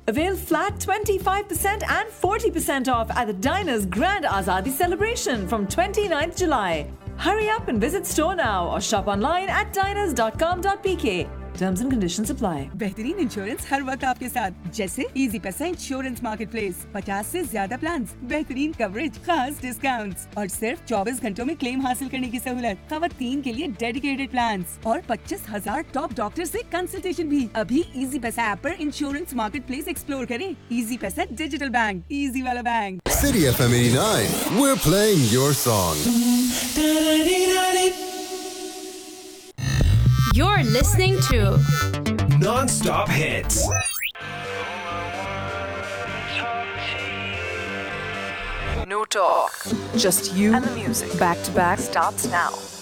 Avail flat 25% and 40% off at the Diners Grand Azadi celebration from 29th July. Hurry up and visit store now or shop online at diners.com.pk. Terms and conditions apply. बेहतरीन insurance हर वक्त आपके साथ, जैसे easy पैसा insurance marketplace, 50 से ज्यादा plans, बेहतरीन coverage, खास डिस्काउंट्स और सिर्फ 24 घंटों में क्लेम हासिल करने की सहूलत। खवातीन के लिए डेडिकेटेड प्लान्स और 25,000 टॉप डॉक्टर से कंसल्टेशन भी। अभी इजी पैसा ऐप पर इंश्योरेंस मार्केटप्लेस एक्सप्लोर करें। इजी पैसा डिजिटल बैंक, इजी वाला bank. City FM 89, we're playing your song. You're listening to Non-stop hits. No talk. Just you and the music. Back to back starts now.